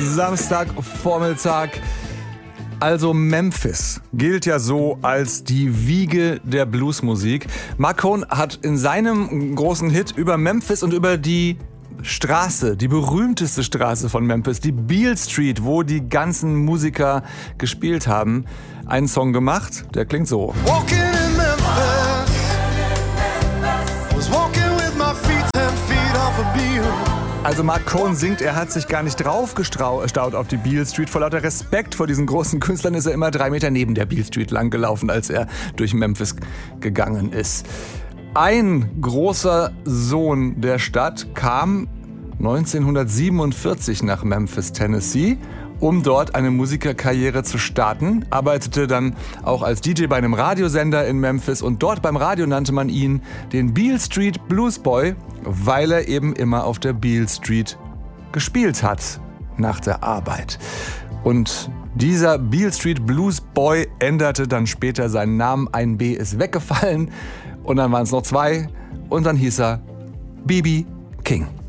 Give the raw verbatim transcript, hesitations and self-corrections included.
Samstagvormittag. Also Memphis gilt ja so als die Wiege der Bluesmusik. Marc Cohn hat in seinem großen Hit über Memphis und über die Straße, die berühmteste Straße von Memphis, die Beale Street, wo die ganzen Musiker gespielt haben, einen Song gemacht, der klingt so. Walking in Memphis, was walking with my feet ten feet off a Beale. Also Marc Cohn singt, er hat sich gar nicht draufgestaut auf die Beale Street. Vor lauter Respekt vor diesen großen Künstlern ist er immer drei Meter neben der Beale Street lang gelaufen, als er durch Memphis gegangen ist. Ein großer Sohn der Stadt kam neunzehnhundertsiebenundvierzig nach Memphis, Tennessee, um dort eine Musikerkarriere zu starten, arbeitete dann auch als D J bei einem Radiosender in Memphis und dort beim Radio nannte man ihn den Beale Street Blues Boy, weil er eben immer auf der Beale Street gespielt hat nach der Arbeit. Und dieser Beale Street Blues Boy änderte dann später seinen Namen, ein B ist weggefallen und dann waren es noch zwei und dann hieß er B B King.